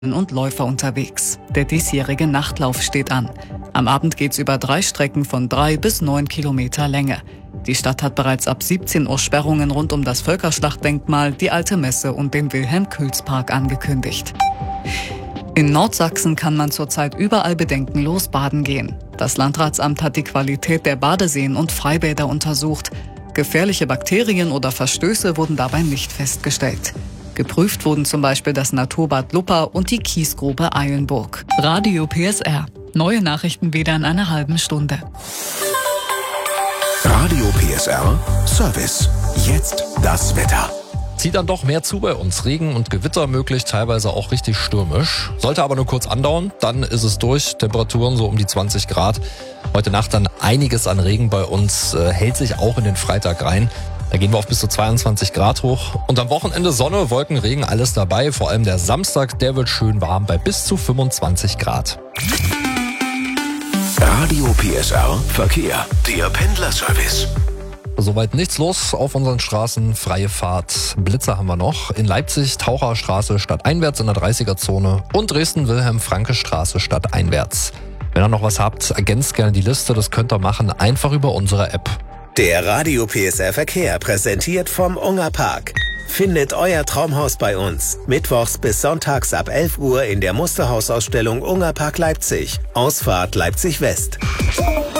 und Läufer unterwegs. Der diesjährige Nachtlauf steht an. Am Abend geht's über 3 Strecken von 3 bis 9 Kilometer Länge. Die Stadt hat bereits ab 17 Uhr Sperrungen rund um das Völkerschlachtdenkmal, die Alte Messe und den Wilhelm-Kühls-Park angekündigt. In Nordsachsen kann man zurzeit überall bedenkenlos baden gehen. Das Landratsamt hat die Qualität der Badeseen und Freibäder untersucht. Gefährliche Bakterien oder Verstöße wurden dabei nicht festgestellt. Geprüft wurden zum Beispiel das Naturbad Luppa und die Kiesgrube Eilenburg. Radio PSR. Neue Nachrichten wieder in einer halben Stunde. Radio PSR Service. Jetzt das Wetter. Zieht dann doch mehr zu bei uns. Regen und Gewitter möglich, teilweise auch richtig stürmisch. Sollte aber nur kurz andauern, dann ist es durch. Temperaturen so um die 20 Grad. Heute Nacht dann einiges an Regen bei uns, hält sich auch in den Freitag rein. Da gehen wir auf bis zu 22 Grad hoch. Und am Wochenende Sonne, Wolken, Regen, alles dabei. Vor allem der Samstag, der wird schön warm bei bis zu 25 Grad. Radio PSR Verkehr. Der Pendlerservice. Soweit nichts los auf unseren Straßen. Freie Fahrt. Blitzer haben wir noch. In Leipzig Taucherstraße stadteinwärts in der 30er-Zone und Dresden-Wilhelm-Franke-Straße stadteinwärts. Wenn ihr noch was habt, ergänzt gerne die Liste. Das könnt ihr machen einfach über unsere App. Der Radio PSR Verkehr präsentiert vom Unger Park. Findet euer Traumhaus bei uns. Mittwochs bis sonntags ab 11 Uhr in der Musterhausausstellung Unger Park Leipzig. Ausfahrt Leipzig West.